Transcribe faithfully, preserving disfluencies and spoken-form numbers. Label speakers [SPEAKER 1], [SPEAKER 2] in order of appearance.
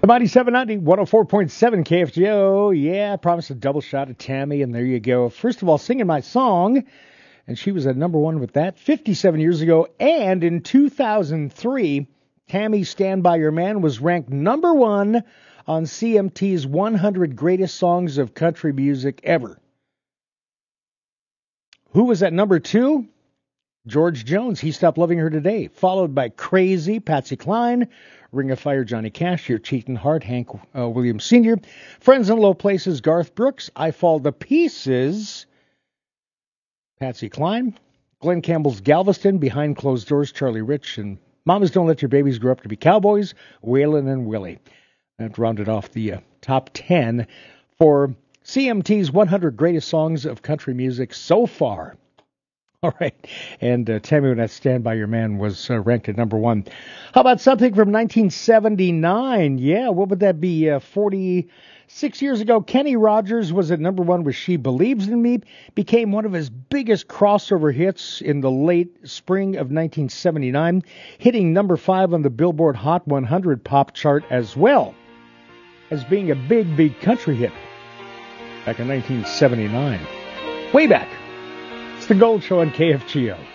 [SPEAKER 1] The Mighty seven ninety, one oh four point seven K F G O. Yeah, I promised a double shot of Tammy, and there you go. First of all, singing my song, and she was at number one with that fifty-seven years ago. And in two thousand three, Tammy Stand By Your Man was ranked number one on C M T's one hundred Greatest Songs of Country Music Ever. Who was at number two? George Jones, He Stopped Loving Her Today, followed by Crazy, Patsy Cline, Ring of Fire, Johnny Cash, Your Cheatin' Heart, Hank uh, Williams Senior, Friends in Low Places, Garth Brooks, I Fall to Pieces, Patsy Cline, Glenn Campbell's Galveston, Behind Closed Doors, Charlie Rich, and Mamas Don't Let Your Babies Grow Up to Be Cowboys, Waylon and Willie. That rounded off the uh, top ten for C M T's one hundred Greatest Songs of Country Music so far. All right, and uh, Tammy Wynette, Stand By Your Man was uh, ranked at number one. How about something from nineteen seventy-nine? Yeah, what would that be? Uh, forty-six years ago, Kenny Rogers was at number one with She Believes in Me, became one of his biggest crossover hits in the late spring of nineteen seventy-nine, hitting number five on the Billboard Hot one hundred pop chart as well as being a big, big country hit back in nineteen seventy-nine. Way back. It's the Gold Show on K F G O.